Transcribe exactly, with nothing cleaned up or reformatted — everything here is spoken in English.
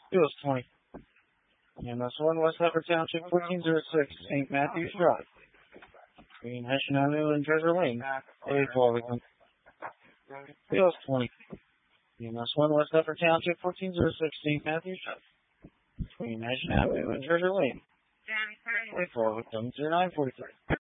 U S twenty. E M S one, West Effort Township, fourteen oh six, Saint Matthews Drive. Between Hessian Avenue and Treasure Lane. A twelve victim. U S twenty. E M S one, West Effort Township, fourteen oh six, Saint Matthews Drive. Between Hessian Avenue and Treasure Lane. A four victim, zero nine four three.